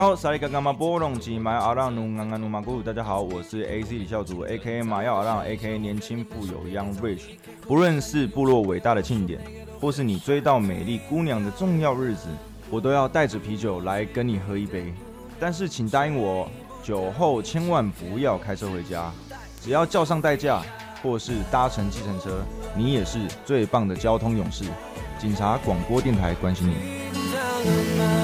好，萨利嘎嘎马波隆吉马阿让努安安努马古，大家好，我是 AC 李孝祖 ，A.K.A 马耀阿让 ，A.K.A 年轻富有 Young Rich。不论是部落伟大的庆典，或是你追到美丽姑娘的重要日子，我都要带着啤酒来跟你喝一杯。但是请答应我，酒后千万不要开车回家，只要叫上代驾，或是搭乘计程车，你也是最棒的交通勇士。警察广播电台关心你。